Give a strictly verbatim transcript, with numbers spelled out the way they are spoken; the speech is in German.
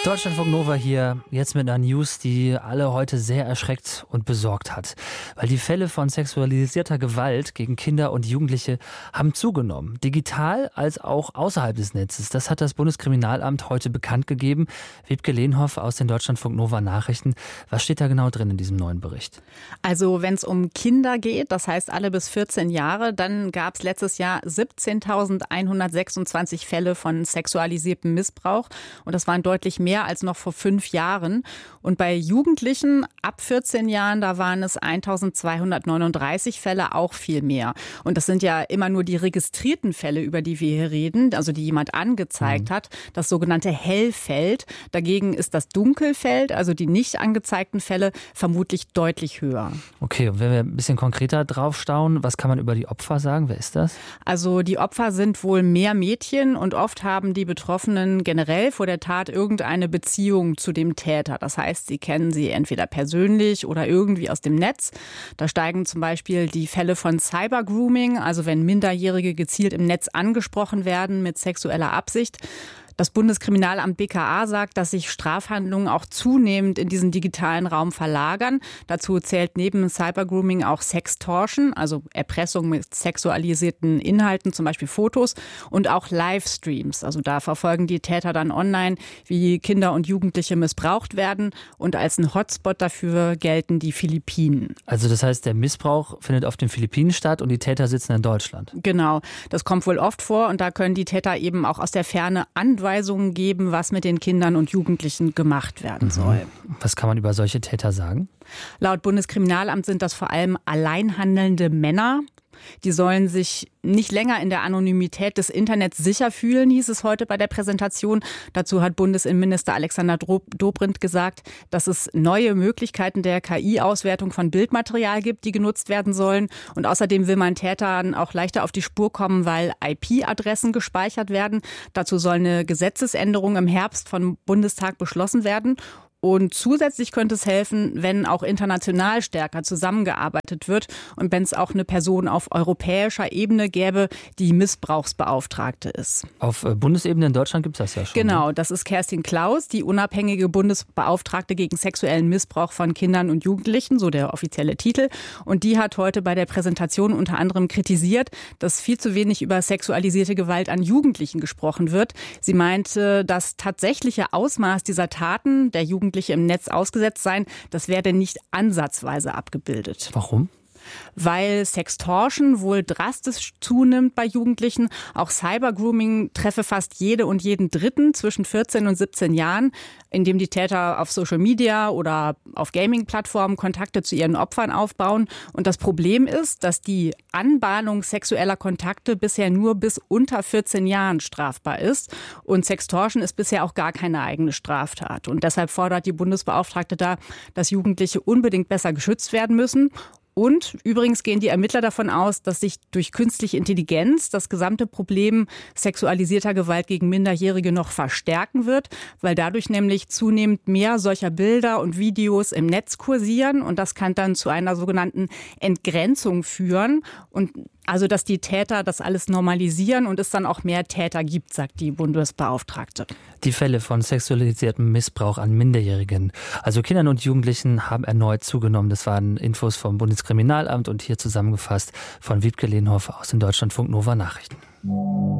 Deutschlandfunk Nova hier, jetzt mit einer News, die alle heute sehr erschreckt und besorgt hat. Weil die Fälle von sexualisierter Gewalt gegen Kinder und Jugendliche haben zugenommen. Digital als auch außerhalb des Netzes. Das hat das Bundeskriminalamt heute bekannt gegeben. Wiebke Lehnhoff aus den Deutschlandfunk Nova Nachrichten. Was steht da genau drin in diesem neuen Bericht? Also wenn es um Kinder geht, das heißt alle bis vierzehn Jahre, dann gab es letztes Jahr siebzehntausendeinhundertsechsundzwanzig Fälle von sexualisiertem Missbrauch. Und das waren deutlich mehr als noch vor fünf Jahren. Und bei Jugendlichen ab vierzehn Jahren, da waren es eintausendzweihundertneununddreißig Fälle, auch viel mehr. Und das sind ja immer nur die registrierten Fälle, über die wir hier reden, also die jemand angezeigt mhm. hat, das sogenannte Hellfeld. Dagegen ist das Dunkelfeld, also die nicht angezeigten Fälle, vermutlich deutlich höher. Okay, und wenn wir ein bisschen konkreter drauf schauen, was kann man über die Opfer sagen? Wer ist das? Also die Opfer sind wohl mehr Mädchen und oft haben die Betroffenen generell vor der Tat irgendeine Beziehung zu dem Täter. Das heißt, sie kennen sie entweder persönlich oder irgendwie aus dem Netz. Da steigen zum Beispiel die Fälle von Cybergrooming, also wenn Minderjährige gezielt im Netz angesprochen werden mit sexueller Absicht. Das Bundeskriminalamt B K A sagt, dass sich Strafhandlungen auch zunehmend in diesen digitalen Raum verlagern. Dazu zählt neben Cybergrooming auch Sextortion, also Erpressung mit sexualisierten Inhalten, zum Beispiel Fotos, und auch Livestreams. Also da verfolgen die Täter dann online, wie Kinder und Jugendliche missbraucht werden, und als ein Hotspot dafür gelten die Philippinen. Also das heißt, der Missbrauch findet auf den Philippinen statt und die Täter sitzen in Deutschland? Genau, das kommt wohl oft vor, und da können die Täter eben auch aus der Ferne Anweisungen geben, was mit den Kindern und Jugendlichen gemacht werden soll. Was kann man über solche Täter sagen? Laut Bundeskriminalamt sind das vor allem allein handelnde Männer. Die sollen sich nicht länger in der Anonymität des Internets sicher fühlen, hieß es heute bei der Präsentation. Dazu hat Bundesinnenminister Alexander Dobrindt gesagt, dass es neue Möglichkeiten der K I-Auswertung von Bildmaterial gibt, die genutzt werden sollen. Und außerdem will man Tätern auch leichter auf die Spur kommen, weil I P-Adressen gespeichert werden. Dazu soll eine Gesetzesänderung im Herbst vom Bundestag beschlossen werden. Und zusätzlich könnte es helfen, wenn auch international stärker zusammengearbeitet wird und wenn es auch eine Person auf europäischer Ebene gäbe, die Missbrauchsbeauftragte ist. Auf Bundesebene in Deutschland gibt es das ja schon. Genau, das ist Kerstin Klaus, die unabhängige Bundesbeauftragte gegen sexuellen Missbrauch von Kindern und Jugendlichen, so der offizielle Titel. Und die hat heute bei der Präsentation unter anderem kritisiert, dass viel zu wenig über sexualisierte Gewalt an Jugendlichen gesprochen wird. Sie meinte, das tatsächliche Ausmaß dieser Taten der Jugendlichen im Netz ausgesetzt sein, das werde nicht ansatzweise abgebildet. Warum? Weil Sextortion wohl drastisch zunimmt bei Jugendlichen. Auch Cybergrooming treffe fast jede und jeden Dritten zwischen vierzehn und siebzehn Jahren, indem die Täter auf Social Media oder auf Gaming-Plattformen Kontakte zu ihren Opfern aufbauen. Und das Problem ist, dass die Anbahnung sexueller Kontakte bisher nur bis unter vierzehn Jahren strafbar ist. Und Sextortion ist bisher auch gar keine eigene Straftat. Und deshalb fordert die Bundesbeauftragte da, dass Jugendliche unbedingt besser geschützt werden müssen. Und übrigens gehen die Ermittler davon aus, dass sich durch künstliche Intelligenz das gesamte Problem sexualisierter Gewalt gegen Minderjährige noch verstärken wird, weil dadurch nämlich zunehmend mehr solcher Bilder und Videos im Netz kursieren. Und das kann dann zu einer sogenannten Entgrenzung führen. Und also, dass die Täter das alles normalisieren und es dann auch mehr Täter gibt, sagt die Bundesbeauftragte. Die Fälle von sexualisiertem Missbrauch an Minderjährigen, also Kindern und Jugendlichen, haben erneut zugenommen. Das waren Infos vom Bundeskriminalamt und hier zusammengefasst von Wiebke Lehnhoff aus den Deutschlandfunk Nova Nachrichten.